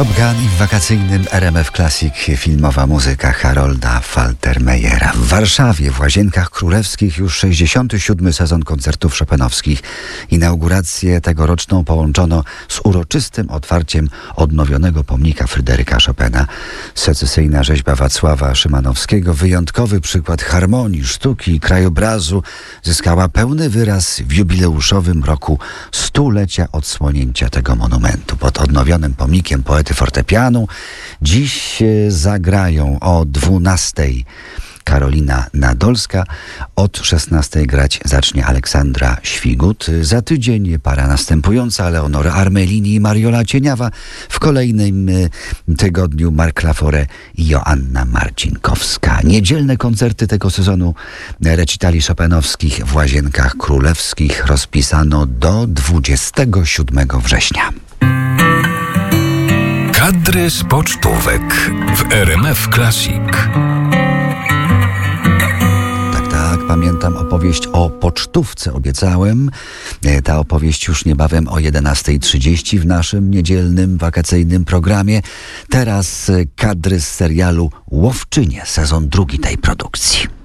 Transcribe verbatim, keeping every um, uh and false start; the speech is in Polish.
Top Gun i w wakacyjnym R M F Classic filmowa muzyka Harolda Faltermeyera. W Warszawie w Łazienkach Królewskich już sześćdziesiąty siódmy sezon koncertów chopinowskich. Inaugurację tegoroczną połączono z uroczystym otwarciem odnowionego pomnika Fryderyka Chopina. Secesyjna rzeźba Wacława Szymanowskiego, wyjątkowy przykład harmonii, sztuki i krajobrazu, zyskała pełny wyraz w jubileuszowym roku stulecia odsłonięcia tego monumentu. Pod odnowionym pomnikiem poety fortepianu dziś zagrają o dwunastej Karolina Nadolska, od szesnastej grać zacznie Aleksandra Świgut. Za tydzień para następująca Leonora Armelini i Mariola Cieniawa. W kolejnym tygodniu Mark Lafore i Joanna Marcinkowska. Niedzielne koncerty tego sezonu recitali chopinowskich w Łazienkach Królewskich rozpisano do dwudziestego siódmego września. Kadry z pocztówek w R M F Classic. Tak, pamiętam opowieść o pocztówce, obiecałem. Ta opowieść już niebawem o jedenastej trzydzieści w naszym niedzielnym, wakacyjnym programie. Teraz kadry z serialu Łowczynie, sezon drugi tej produkcji.